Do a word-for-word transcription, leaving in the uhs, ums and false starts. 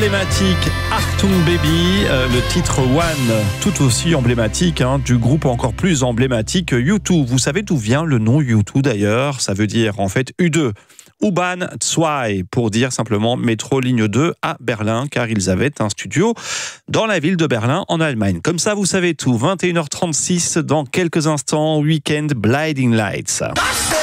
Emblématique Achtung Baby, euh, le titre One, tout aussi emblématique hein, du groupe encore plus emblématique U deux. Vous savez d'où vient le nom U deux d'ailleurs? Ça veut dire en fait U deux. U-Bahn zwei, pour dire simplement métro ligne deux à Berlin, car ils avaient un studio dans la ville de Berlin en Allemagne. Comme ça, vous savez tout. vingt et une heures trente-six, dans quelques instants, Weekend Blinding Lights.